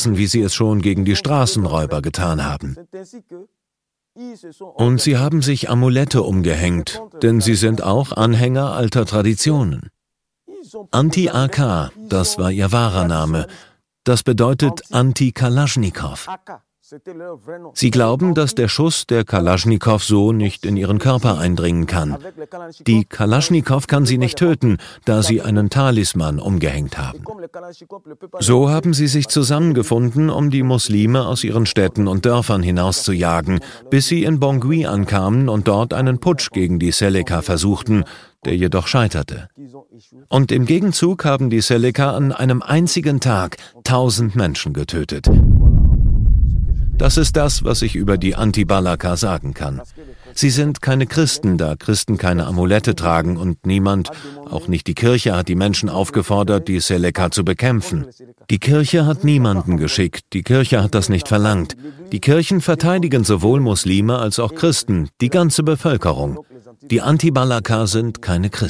lassen, wie sie es schon gegen die Straßenräuber getan haben. Und sie haben sich Amulette umgehängt, denn sie sind auch Anhänger alter Traditionen. Anti-AK, das war ihr wahrer Name. Das bedeutet Anti-Kalaschnikow. Sie glauben, dass der Schuss der Kalaschnikow so nicht in ihren Körper eindringen kann. Die Kalaschnikow kann sie nicht töten, da sie einen Talisman umgehängt haben. So haben sie sich zusammengefunden, um die Muslime aus ihren Städten und Dörfern hinauszujagen, bis sie in Bangui ankamen und dort einen Putsch gegen die Seleka versuchten, der jedoch scheiterte. Und im Gegenzug haben die Seleka an einem einzigen Tag 1000 Menschen getötet. Das ist das, was ich über die Anti-Balaka sagen kann. Sie sind keine Christen, da Christen keine Amulette tragen und niemand, auch nicht die Kirche, hat die Menschen aufgefordert, die Seleka zu bekämpfen. Die Kirche hat niemanden geschickt, die Kirche hat das nicht verlangt. Die Kirchen verteidigen sowohl Muslime als auch Christen, die ganze Bevölkerung. Die Anti-Balaka sind keine Christen.